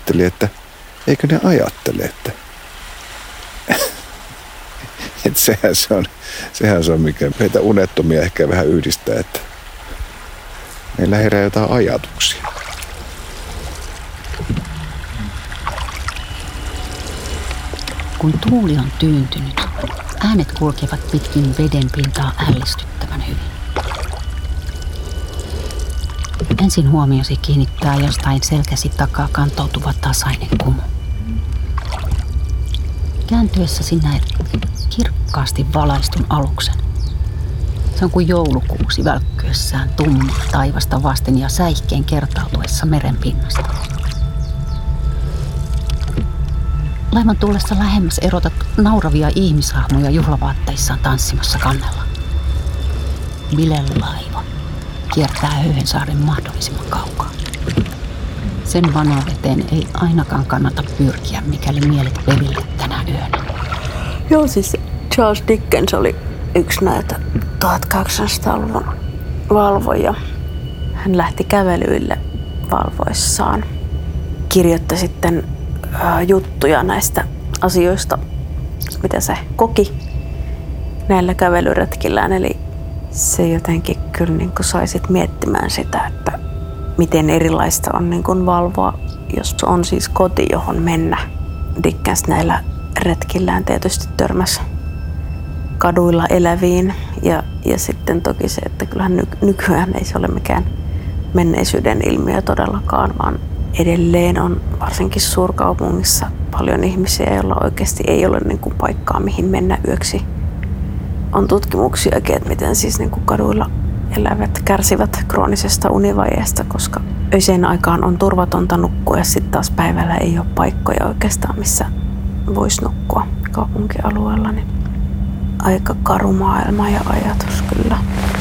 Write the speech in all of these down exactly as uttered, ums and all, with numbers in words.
ajattelin, että eikö ne ajattele, että että sehän se on, sehän se on mikä meitä unettomia ehkä vähän yhdistää, että meillä herää jotain ajatuksia. Kun tuuli on tyyntynyt, äänet kulkevat pitkin veden pintaa ällistyttävän hyvin. Ensin huomiosi kiinnittää jostain selkäsi takaa kantautuva tasainen kumu. Kääntyessäsi näet kirkkaasti valaistun aluksen. Se on kuin joulukuusi välkkyessään tummaa taivasta vasten ja säihkeen kertautuessa meren pinnasta. Laivan tullessa lähemmäs erotat nauravia ihmishahmoja juhlavaatteissaan tanssimassa kannella. Bilelaiva kiertää Höyhensaaren mahdollisimman kaukaa. Sen vanaveteen ei ainakaan kannata pyrkiä, mikäli mielet perille tänä yönä. Joo, siis Charles Dickens oli yksi näitä tuhatkahdeksansataaluvun valvoja. Hän lähti kävelyille valvoissaan. Kirjoitti sitten ää, juttuja näistä asioista, mitä se koki näillä kävelyretkillään. Eli se jotenkin kyllä niin kuin saisit miettimään sitä, että miten erilaista on niin kuin valvoa, jos on siis koti, johon mennä. Dickens näillä retkillään tietysti törmäsi kaduilla eläviin. Ja, ja sitten toki se, että kyllähän ny, nykyään ei se ole mikään menneisyyden ilmiö todellakaan, vaan edelleen on varsinkin suurkaupungissa paljon ihmisiä, joilla oikeasti ei ole niin kuin paikkaa, mihin mennä yöksi. On tutkimuksiakin, että miten siis niin kuin kaduilla elävät kärsivät kroonisesta univajeesta, koska öiseen aikaan on turvatonta nukkua ja sitten taas päivällä ei ole paikkoja oikeastaan, missä voisi nukkua kaupunkialueella. Niin aika karu maailma ja ajatus kyllä.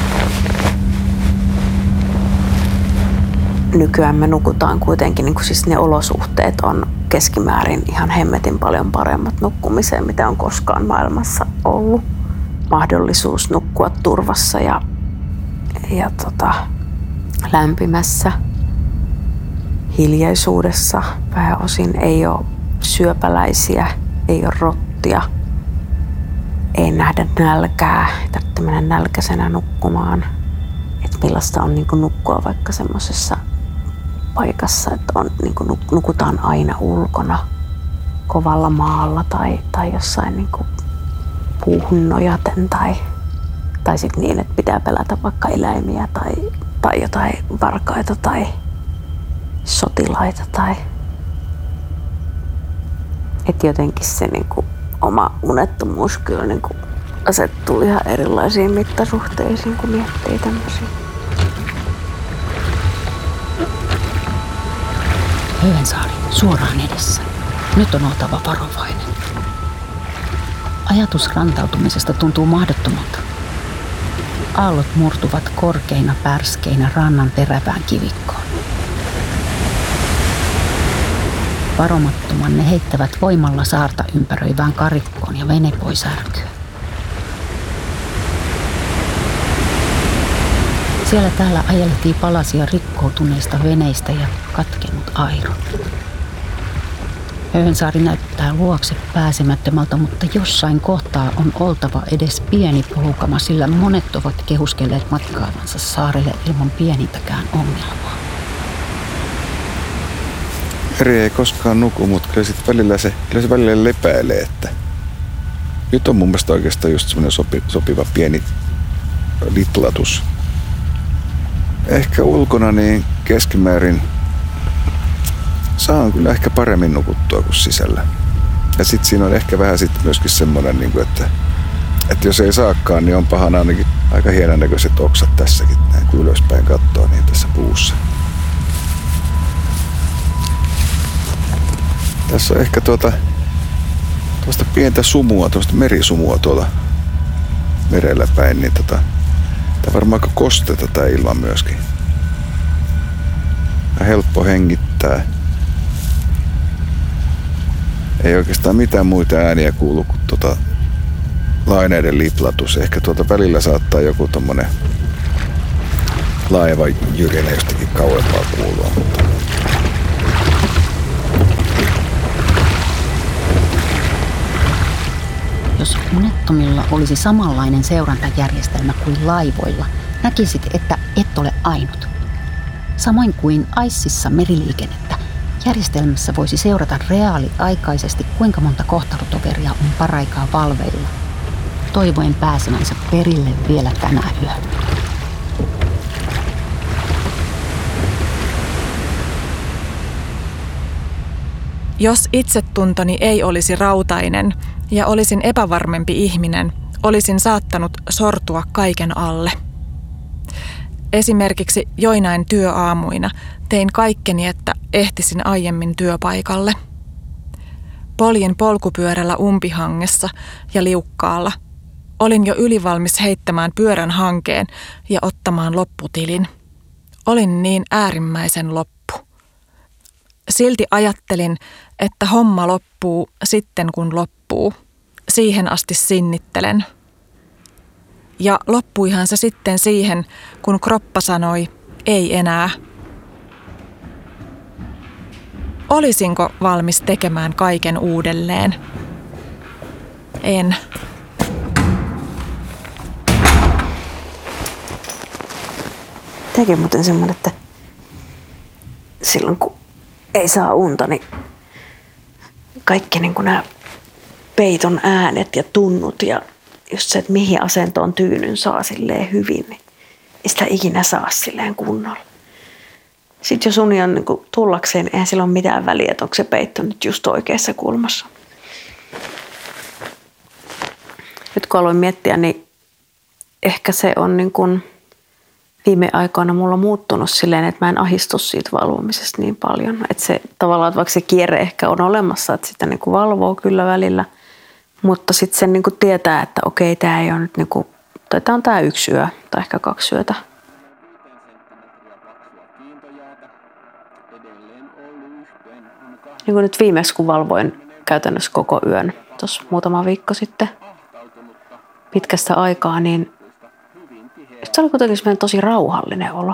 Nykyään me nukutaan kuitenkin, niin kuin siis ne olosuhteet on keskimäärin ihan hemmetin paljon paremmat nukkumiseen, mitä on koskaan maailmassa ollut. Mahdollisuus nukkua turvassa ja, ja tota, lämpimässä hiljaisuudessa. Pääosin ei ole syöpäläisiä, ei ole rottia, ei nähdä nälkää, ei tarvitse mennä nälkäisenä nukkumaan. Et millaista on niin kuin nukkua vaikka semmoisessa paikassa, että on, niin kuin nukutaan aina ulkona kovalla maalla tai, tai jossain niin kuin puuhun nojaten tai, tai sitten niin, että pitää pelätä vaikka eläimiä tai, tai jotain varkaita tai sotilaita. Tai että jotenkin se niin kuin oma unettomuus kyllä niin kuin asettuu ihan erilaisiin mittasuhteisiin, kun miettii tämmöisiä. Höyhensaari suoraan edessä. Nyt on oltava varovainen. Ajatus rantautumisesta tuntuu mahdottomalta. Aallot murtuvat korkeina pärskeinä rannan terävään kivikkoon. Varomattoman ne heittävät voimalla saarta ympäröivään karikkoon ja vene pois särkyä. Siellä täällä ajeltiin palasia rikkoutuneista veneistä ja katkennut airo. Höyhensaari näyttää luokse pääsemättömältä, mutta jossain kohtaa on oltava edes pieni polukama, sillä monet ovat kehuskelleet matkaavansa saarelle ilman pienintäkään ongelmaa. Eri ei koskaan nuku, mutta kyllä, sit välillä se, kyllä se välillä lepäilee, että nyt on mun mielestä oikeastaan just semmoinen sopi, sopiva pieni liplatus. Ehkä ulkona niin keskimäärin saan kyllä ehkä paremmin nukuttua kuin sisällä. Ja sitten siinä on ehkä vähän sitten myöskin semmoinen, niin että, että jos ei saakaan, niin on pahana ainakin aika hienon näköiset oksat tässäkin, näin kun ylöspäin katsoo niin tässä puussa. Tässä on ehkä tuota, tuosta pientä sumua, tuosta merisumua tuolla merellä päin, niin tota, tää varmaan aika kosteita tää ilma myöskin. Ja helppo hengittää. Ei oikeastaan mitään muita ääniä kuulu kuin tuota laineiden liplatus. Ehkä tuolta välillä saattaa joku tommonen laiva jyrene jostakin kauempaa kuulua. Mutta Jos unettomilla olisi samanlainen seurantajärjestelmä kuin laivoilla, näkisit, että et ole ainut. Samoin kuin Icessa meriliikennettä, järjestelmässä voisi seurata reaaliaikaisesti, kuinka monta kohtalotoveria on paraikaa valveilla, toivoen pääsemänsä perille vielä tänä yönä. Jos itsetuntoni ei olisi rautainen ja olisin epävarmempi ihminen, olisin saattanut sortua kaiken alle. Esimerkiksi joinain työaamuina tein kaikkeni, että ehtisin aiemmin työpaikalle. Poljin polkupyörällä umpihangessa ja liukkaalla. Olin jo ylivalmis heittämään pyörän hankeen ja ottamaan lopputilin. Olin niin äärimmäisen loppu. Silti ajattelin, että homma loppuu sitten kun loppuu. Siihen asti sinnittelen. Ja loppuihan se sitten siihen, kun kroppa sanoi, ei enää. Olisinko valmis tekemään kaiken uudelleen? En. Tekin muuten semmoinen, että silloin kun ei saa unta, niin kaikki niin kuin nämä peiton äänet ja tunnut ja just se, että mihin asentoon tyynyn saa silleen hyvin, niin ei sitä ikinä saa silleen kunnolla. Sitten jos uni on niin kuin tullakseen, niin eihän sillä ole mitään väliä, että onko se peitto nyt just oikeassa kulmassa. Nyt kun aloin miettiä, niin ehkä se on niin kuin viime aikoina mulla muuttunut silleen, että mä en ahistu siitä valvomisesta niin paljon. Että se tavallaan, että vaikka se kierre ehkä on olemassa, että sitä niin kuin valvoo kyllä välillä, mutta sitten sen niin kuin tietää, että okei, tämä ei ole nyt niin kuin, tai tämä on tämä yksi yö tai ehkä kaksi yötä. Niin kuin nyt viimeksi, kun valvoin käytännössä koko yön, tuossa muutama viikko sitten pitkästä aikaa, niin se oli kuitenkin semmoinen tosi rauhallinen olo.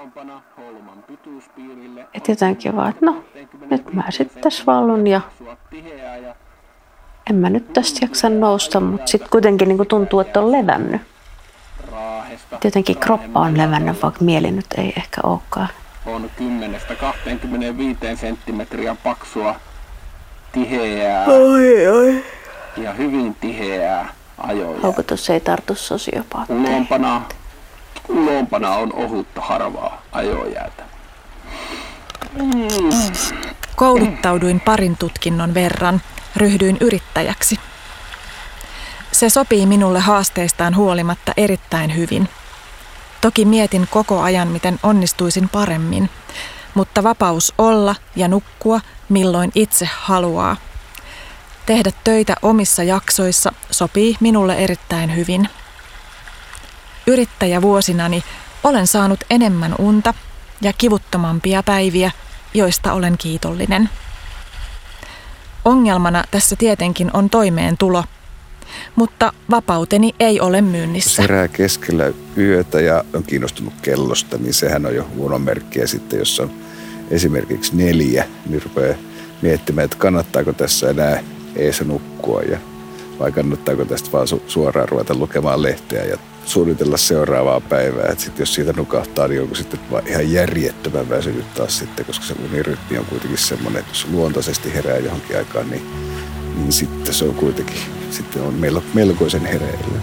Et jotenkin vaan, että no, nyt mä sitten tässä valvon ja en mä nyt tästä jaksa nousta, mutta sitten kuitenkin niin kuin tuntuu, että on levännyt. Et jotenkin kroppa on levännyt, vaikka mieli nyt ei ehkä olekaan. On kymmenestä kahteenkymmeneenviiteen senttimetriä paksua, tiheää oi, oi. ja hyvin tiheää ajojäätä. Haukotus ei tartu sosiopaattiin. Ulompana, ulompana on ohutta harvaa ajojäätä. Mm. Kouluttauduin parin tutkinnon verran, ryhdyin yrittäjäksi. Se sopii minulle haasteistaan huolimatta erittäin hyvin. Toki mietin koko ajan, miten onnistuisin paremmin, mutta vapaus olla ja nukkua milloin itse haluaa. Tehdä töitä omissa jaksoissa sopii minulle erittäin hyvin. Yrittäjävuosinani olen saanut enemmän unta ja kivuttomampia päiviä, joista olen kiitollinen. Ongelmana tässä tietenkin on toimeentulo, mutta vapauteni ei ole myynnissä. Jos herää keskellä yötä ja on kiinnostunut kellosta, niin sehän on jo huono merkki. Ja sitten jos on esimerkiksi neljä, niin rupeaa miettimään, että kannattaako tässä enää ees nukkua ja vai kannattaako tästä vaan su- suoraan ruveta lukemaan lehteä ja suunnitella seuraavaa päivää. Että sit jos siitä nukahtaa, niin onko sitten vaan ihan järjettömän väsynyt taas sitten, koska se unirytmi on kuitenkin semmoinen, että jos luontaisesti herää johonkin aikaan, niin, niin sitten se on kuitenkin sitten on melkoisen hereillä.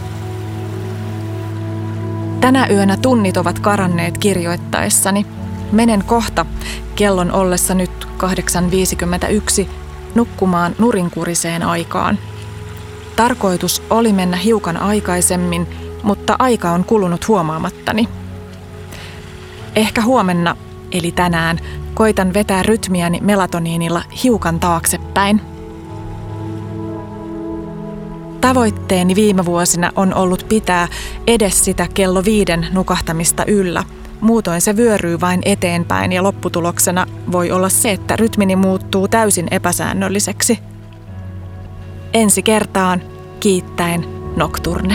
Tänä yönä tunnit ovat karanneet kirjoittaessani. Menen kohta, kellon ollessa nyt kahdeksan viisikymmentäyksi, nukkumaan nurinkuriseen aikaan. Tarkoitus oli mennä hiukan aikaisemmin, mutta aika on kulunut huomaamattani. Ehkä huomenna, eli tänään, koitan vetää rytmiäni melatoniinilla hiukan taaksepäin. Tavoitteeni viime vuosina on ollut pitää edes sitä kello viiden nukahtamista yllä. Muutoin se vyöryy vain eteenpäin ja lopputuloksena voi olla se, että rytmini muuttuu täysin epäsäännölliseksi. Ensi kertaan kiittäen Nocturne.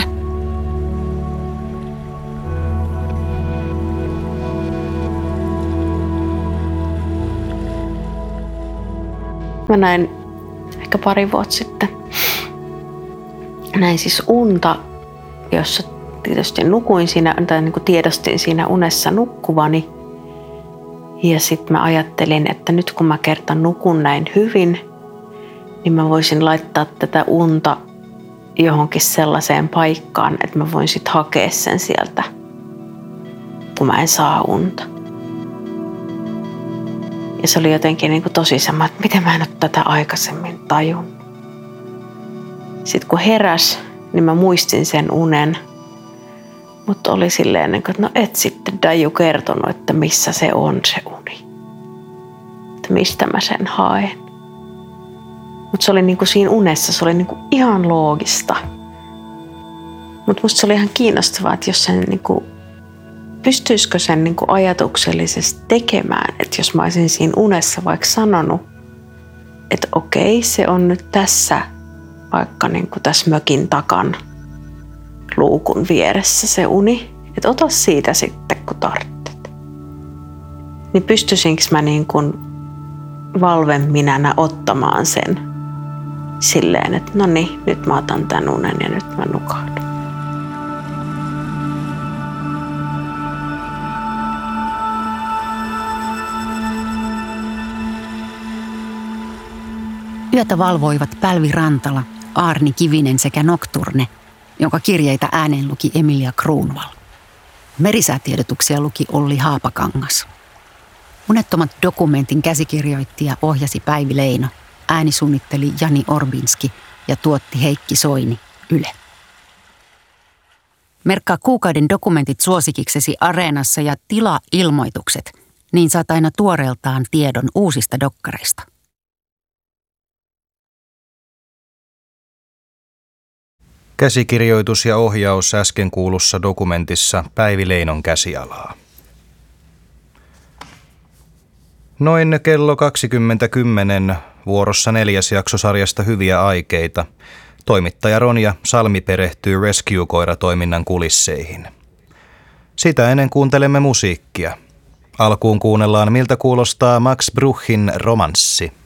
Mä näin ehkä pari vuotta sitten näin siis unta, jossa tietysti nukuin siinä, tai niin kuin tiedostin siinä unessa nukkuvani. Ja sitten mä ajattelin, että nyt kun mä kertan nukun näin hyvin, niin mä voisin laittaa tätä unta johonkin sellaiseen paikkaan, että mä voin sitten hakea sen sieltä, kun mä en saa unta. Ja se oli jotenkin niin kuin tosi sama, että miten mä en ole tätä aikaisemmin tajunnut. Sitten kun heräs, niin mä muistin sen unen. Mutta oli silleen, että no et sitten Daju kertonut, että missä se on se uni. Että mistä mä sen haen. Mutta se oli niinku siinä unessa, se oli niinku ihan loogista. Mutta musta se oli ihan kiinnostavaa, että jos sen niinku, pystyisikö sen niinku ajatuksellisesti tekemään. Että jos mä olisin siinä unessa vaikka sanonut, että okei, se on nyt tässä, vaikka niinku tässä mökin takan luukun vieressä se uni, että ota siitä sitten, kun tarvitset. Niin pystyisinkö mä niin kuin valveminänä ottamaan sen silleen, että no niin, nyt mä otan tämän unen ja nyt mä nukahdan. Yötä valvoivat Pälvi Rantala, Aarni Kivinen sekä Nocturne, jonka kirjeitä ääneen luki Emilia Kruunval. Merisäätiedotuksia luki Olli Haapakangas. Unettomat dokumentin käsikirjoitti ja ohjasi Päivi Leino, äänisuunnitteli Jani Orbinski ja tuotti Heikki Soini, Yle. Merkkaa kuukauden dokumentit suosikiksesi Areenassa ja tilaa ilmoitukset, niin saat aina tuoreeltaan tiedon uusista dokkareista. Käsikirjoitus ja ohjaus äsken kuulussa dokumentissa Päivi Leinon käsialaa. Noin kello kaksikymmentä kymmenen vuorossa neljäs jakso sarjasta Hyviä aikeita. Toimittaja Ronja Salmi perehtyy Rescue-koiratoiminnan kulisseihin. Sitä ennen kuuntelemme musiikkia. Alkuun kuunnellaan, miltä kuulostaa Max Bruchin Romanssi.